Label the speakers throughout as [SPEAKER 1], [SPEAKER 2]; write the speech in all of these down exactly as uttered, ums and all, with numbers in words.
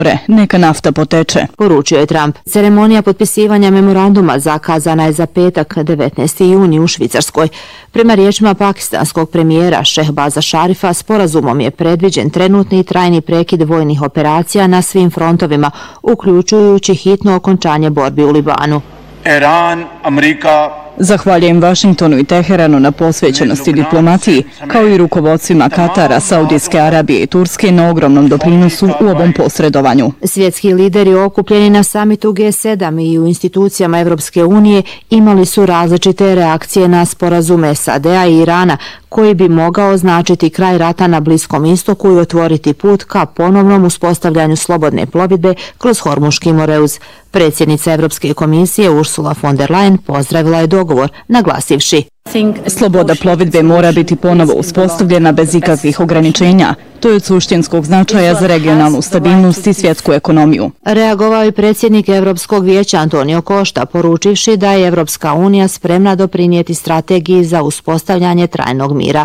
[SPEAKER 1] Neka nafta poteče,
[SPEAKER 2] poručio je Trump. Ceremonija potpisivanja memoranduma zakazana je za petak devetnaesti juni u Švicarskoj. Prema riječima pakistanskog premijera Šehbaza Šarifa, sporazumom je predviđen trenutni i trajni prekid vojnih operacija na svim frontovima, uključujući hitno okončanje borbi u Libanu.
[SPEAKER 3] Iran, Amerika...
[SPEAKER 1] Zahvaljujem Vašingtonu i Teheranu na posvećenosti diplomatiji, kao i rukovodstvima Katara, Saudijske Arabije i Turske na ogromnom doprinosu u ovom posredovanju.
[SPEAKER 2] Svjetski lideri okupljeni na samitu G sedam i u institucijama Evropske unije imali su različite reakcije na sporazume S A D-a i Irana, koji bi mogao značiti kraj rata na Bliskom istoku i otvoriti put ka ponovnom uspostavljanju slobodne plovidbe kroz Hormuški moreuz. Predsjednica Evropske komisije Ursula von der Leyen pozdravila je dogovor, naglasivši:
[SPEAKER 1] sloboda plovidbe mora biti ponovo uspostavljena bez ikakvih ograničenja. To je od suštinskog značaja za regionalnu stabilnost i svjetsku ekonomiju.
[SPEAKER 2] Reagovao je predsjednik Evropskog vijeća Antonio Costa, poručivši da je Evropska unija spremna doprinijeti strategiji za uspostavljanje trajnog mira.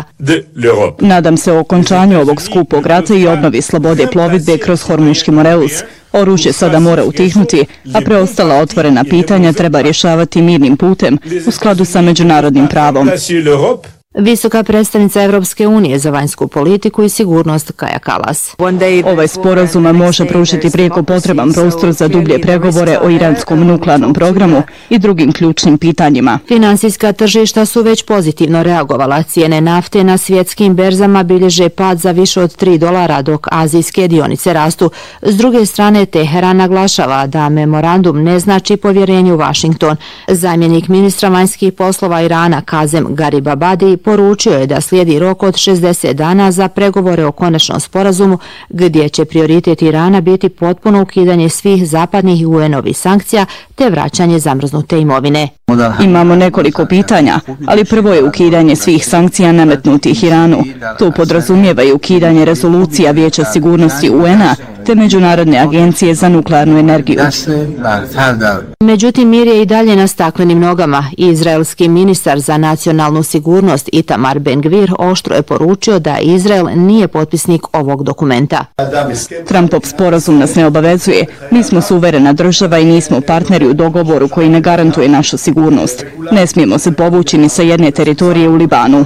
[SPEAKER 1] Nadam se o okončanju ovog skupog rata i obnovi slobode plovidbe kroz Hormuški moreuz. Oružje sada mora utihnuti, a preostala otvorena pitanja treba rješavati mirnim putem u skladu sa međunarodnim pravom.
[SPEAKER 2] Visoka predstavnica Evropske unije za vanjsku politiku i sigurnost Kaja Kallas.
[SPEAKER 1] Ovaj sporazum može pružiti prijeko potreban prostor za dublje pregovore o iranskom nuklearnom programu i drugim ključnim pitanjima.
[SPEAKER 2] Finansijska tržišta su već pozitivno reagovala. Cijene nafte na svjetskim berzama bilježe pad za više od tri dolara, dok azijske dionice rastu. S druge strane, Teheran naglašava da memorandum ne znači povjerenje u Washington. Zamjenik ministra vanjskih poslova Irana Kazem Garibabadi poručio je da slijedi rok od šezdeset dana za pregovore o konačnom sporazumu, gdje će prioritet Irana biti potpuno ukidanje svih zapadnih i U N-ovih sankcija te vraćanje zamrznute imovine.
[SPEAKER 1] Imamo nekoliko pitanja, ali prvo je ukidanje svih sankcija nametnutih Iranu. To podrazumijeva i ukidanje rezolucija Vijeća sigurnosti U N-a te Međunarodne agencije za nuklearnu energiju.
[SPEAKER 2] Međutim, mir je i dalje na staklenim nogama. Izraelski ministar za nacionalnu sigurnost Itamar Ben-Gvir oštro je poručio da Izrael nije potpisnik ovog dokumenta.
[SPEAKER 1] Trumpov sporazum nas ne obavezuje. Mi smo suverena država i nismo partneri u dogovoru koji ne garantuje našu sigurnost. Ne smijemo se povući ni sa jedne teritorije u Libanu.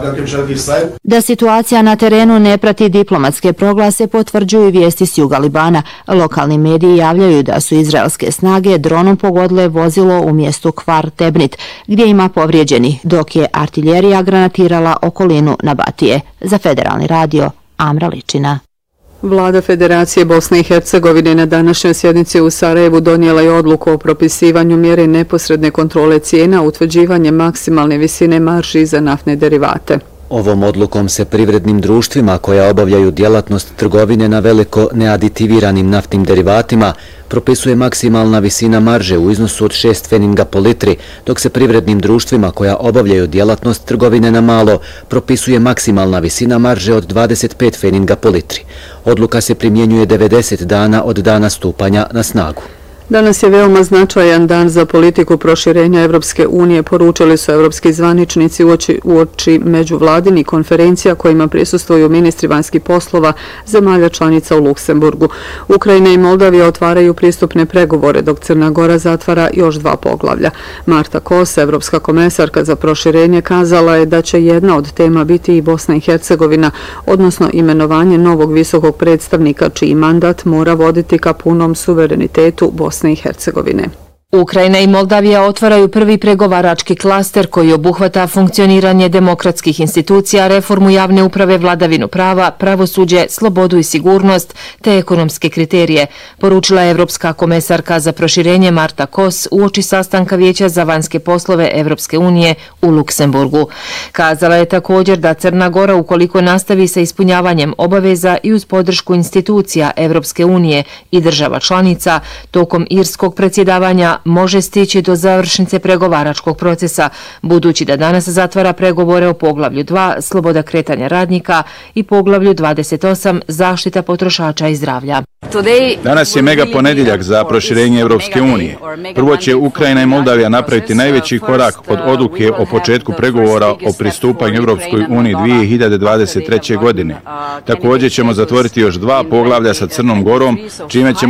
[SPEAKER 2] Da situacija na terenu ne prati diplomatske proglase potvrđuju vijesti s juga Libana. Lokalni mediji javljaju da su izraelske snage dronom pogodile vozilo u mjestu Kvar Tebnit, gdje ima povrijeđeni, dok je artiljerija granatirala okolinu Nabatije. Za Federalni radio, Amra Ličina.
[SPEAKER 4] Vlada Federacije Bosne i Hercegovine na današnjoj sjednici u Sarajevu donijela je odluku o propisivanju mjere neposredne kontrole cijena, utvrđivanje maksimalne visine marži za naftne derivate.
[SPEAKER 5] Ovom odlukom se privrednim društvima koja obavljaju djelatnost trgovine na veliko neaditiviranim naftnim derivatima propisuje maksimalna visina marže u iznosu od šest feninga po litri, dok se privrednim društvima koja obavljaju djelatnost trgovine na malo propisuje maksimalna visina marže od dvadeset pet feninga po litri. Odluka se primjenjuje devedeset dana od dana stupanja na snagu.
[SPEAKER 4] Danas je veoma značajan dan za politiku proširenja Evropske unije, poručili su evropski zvaničnici uoči, uoči međuvladini konferencija kojima prisustvuju ministri vanjskih poslova zemalja članica u Luksemburgu. Ukrajina i Moldavija otvaraju pristupne pregovore, dok Crna Gora zatvara još dva poglavlja. Marta Kos, evropska komesarka za proširenje, kazala je da će jedna od tema biti i Bosna i Hercegovina, odnosno imenovanje novog visokog predstavnika čiji mandat mora voditi ka punom suverenitetu Bosne i Hercegovine.
[SPEAKER 6] Ukrajina i Moldavija otvaraju prvi pregovarački klaster koji obuhvata funkcioniranje demokratskih institucija, reformu javne uprave, vladavinu prava, pravosuđe, slobodu i sigurnost te ekonomske kriterije, poručila je Evropska komesarka za proširenje Marta Kos uoči sastanka Vijeća za vanjske poslove Evropske unije u Luksemburgu. Kazala je također da Crna Gora, ukoliko nastavi sa ispunjavanjem obaveza i uz podršku institucija Evropske unije i država članica, tokom irskog predsjedavanja može stići do završnice pregovaračkog procesa, budući da danas zatvara pregovore o poglavlju dva, sloboda kretanja radnika, i poglavlju dvadeset osam, zaštita potrošača i zdravlja.
[SPEAKER 7] Danas je mega ponedjeljak za proširenje Evropske unije. Prvo će Ukrajina i Moldavija napraviti najveći korak od odluke o početku pregovora o pristupanju Evropskoj uniji dvije hiljade dvadeset treće. godine. Također ćemo zatvoriti još dva poglavlja sa Crnom Gorom, čime ćemo